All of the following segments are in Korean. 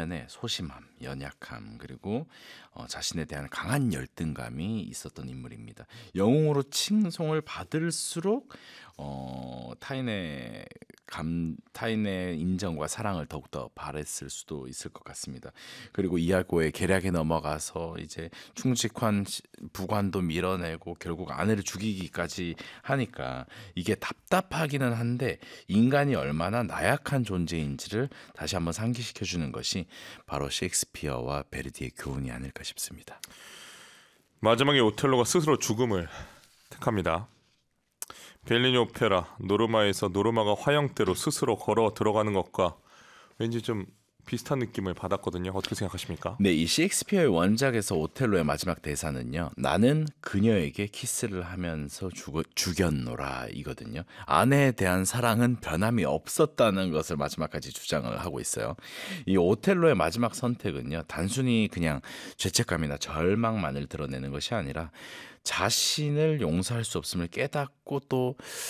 내면에 소심함, 연약함 그리고 자신에 대한 강한 열등감이 있었던 인물입니다. 영웅으로 칭송을 받을수록 타인의 인정과 사랑을 더욱더 바랬을 수도 있을 것 같습니다. 그리고 이하고의 계략에 넘어가서 이제 충직한 부관도 밀어내고 결국 아내를 죽이기까지 하니까 이게 답답하기는 한데 인간이 얼마나 나약한 존재인지를 다시 한번 상기시켜주는 것이 바로 셰익스피어와 베르디의 교훈이 아닐까 싶습니다. 마지막에 오텔로가 스스로 죽음을 택합니다. 벨리니 오페라 노르마에서 노르마가 화형대로 스스로 걸어 들어가는 것과 왠지 좀 비슷한 느낌을 받았거든요. 어떻게 생각하십니까? 네, 이 셰익스피어의 원작에서 오텔로의 마지막 대사는요. 나는 그녀에게 키스를 하면서 죽였노라 이거든요. 아내에 대한 사랑은 변함이 없었다는 것을 마지막까지 주장을 하고 있어요. 이 오텔로의 마지막 선택은요. 단순히 그냥 죄책감이나 절망만을 드러내는 것이 아니라 자신을 용서할 수 없음을 깨닫고 또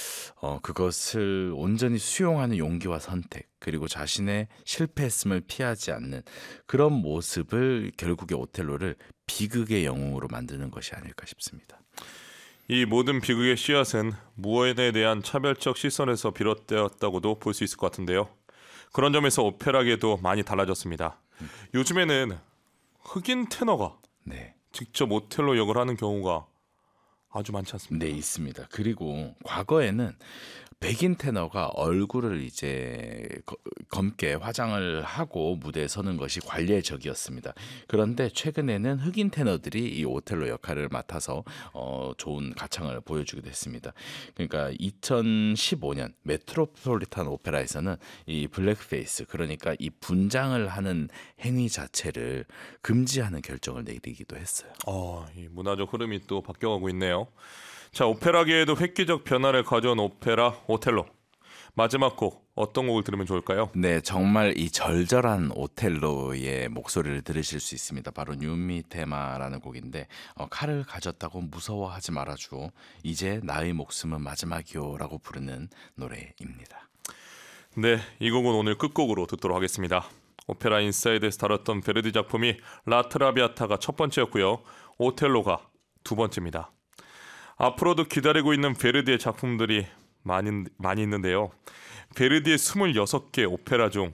그것을 온전히 수용하는 용기와 선택 그리고 자신의 실패했음을 피하지 않는 그런 모습을 결국에 오텔로를 비극의 영웅으로 만드는 것이 아닐까 싶습니다. 이 모든 비극의 씨앗은 무엇에 대한 차별적 시선에서 비롯되었다고도 볼 수 있을 것 같은데요. 그런 점에서 오페라계도 많이 달라졌습니다. 요즘에는 흑인 테너가 직접 오텔로 역을 하는 경우가 아주 많지 않습니다. 네, 있습니다. 그리고 과거에는 백인 테너가 얼굴을 이제 검게 화장을 하고 무대에 서는 것이 관례적이었습니다. 그런데 최근에는 흑인 테너들이 이 오텔로 역할을 맡아서 좋은 가창을 보여주기도 했습니다. 그러니까 2015년 메트로폴리탄 오페라에서는 이 블랙페이스 그러니까 이 분장을 하는 행위 자체를 금지하는 결정을 내리기도 했어요. 이 문화적 흐름이 또 바뀌어가고 있네요. 자, 오페라계에도 획기적 변화를 가져온 오페라 오텔로. 마지막 곡 어떤 곡을 들으면 좋을까요? 네, 정말 이 절절한 오텔로의 목소리를 들으실 수 있습니다. 바로 뉴미 테마라는 곡인데 칼을 가졌다고 무서워하지 말아주오. 이제 나의 목숨은 마지막이오라고 부르는 노래입니다. 네, 이 곡은 오늘 끝곡으로 듣도록 하겠습니다. 오페라 인사이드에서 다뤘던 베르디 작품이 라트라비아타가 첫 번째였고요. 오텔로가 두 번째입니다. 앞으로도 기다리고 있는 베르디의 작품들이 많이 있는데요. 베르디의 26개 오페라 중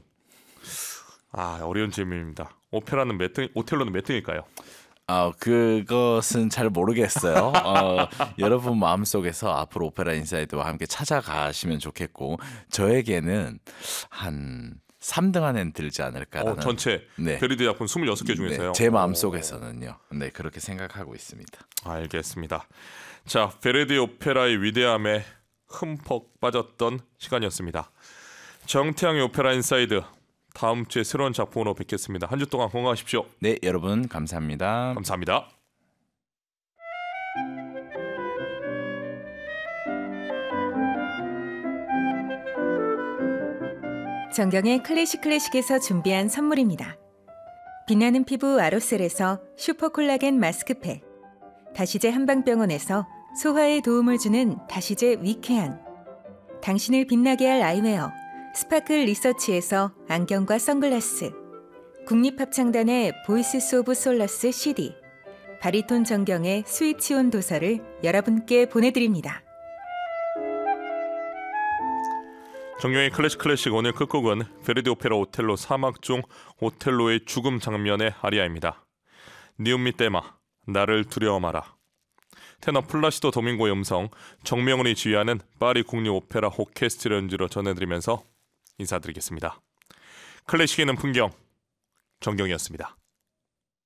어려운 질문입니다. 오텔로는 몇 등일까요? 그것은 잘 모르겠어요. 여러분 마음속에서 앞으로 오페라 인사이드와 함께 찾아가시면 좋겠고 저에게는 한 3등 안에는 들지 않을까라는 전체 베르디 작품 26개 중에서요? 제 마음속에서는요. 네, 그렇게 생각하고 있습니다. 알겠습니다. 자, 베르디 오페라의 위대함에 흠뻑 빠졌던 시간이었습니다. 정태양의 오페라 인사이드 다음 주에 새로운 작품으로 뵙겠습니다. 한 주 동안 건강하십시오. 네, 여러분 감사합니다. 감사합니다. 정경의 클래식에서 준비한 선물입니다. 빛나는 피부 아로셀에서 슈퍼콜라겐 마스크팩, 다시제 한방병원에서 소화에 도움을 주는 다시제 위케안, 당신을 빛나게 할 아이웨어 스파클 리서치에서 안경과 선글라스, 국립합창단의 보이스 오브 솔라스 CD, 바리톤 정경의 스위치온 도서를 여러분께 보내드립니다. 정경의 클래식 오늘 끝곡은 베르디 오페라 오텔로 3악 중 오텔로의 죽음 장면의 아리아입니다. 니움미 테마 나를 두려워 마라. 테너 플라시도 도밍고의 음성, 정명훈이 지휘하는 파리 국립 오페라 오케스트라 연주로 전해드리면서 인사드리겠습니다. 클래식에는 풍경, 정경이었습니다.